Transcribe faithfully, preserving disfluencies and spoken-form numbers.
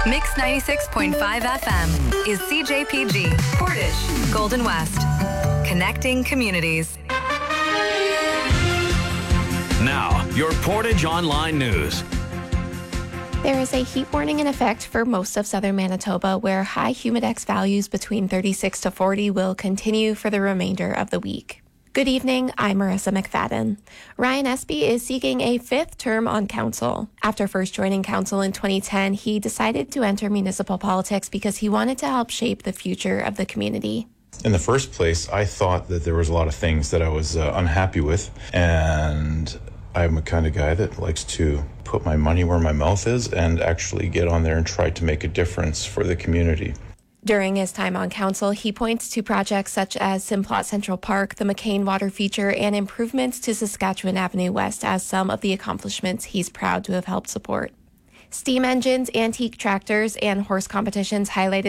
Mix ninety-six point five F M is C J P G, Portage, Golden West. Connecting communities. Now, your Portage Online News. There is a heat warning in effect for most of southern Manitoba, where high humidex values between thirty-six to forty will continue for the remainder of the week. Good evening, I'm Marissa McFadden. Ryan Espy is seeking a fifth term on council. After first joining council in twenty ten, he decided to enter municipal politics because he wanted to help shape the future of the community. In the first place, I thought that there was a lot of things that I was uh, unhappy with, and I'm a kind of guy that likes to put my money where my mouth is and actually get on there and try to make a difference for the community. During his time on council, he points to projects such as Simplot Central Park, the McCain Water Feature, and improvements to Saskatchewan Avenue West as some of the accomplishments he's proud to have helped support. Steam engines, antique tractors, and horse competitions highlighted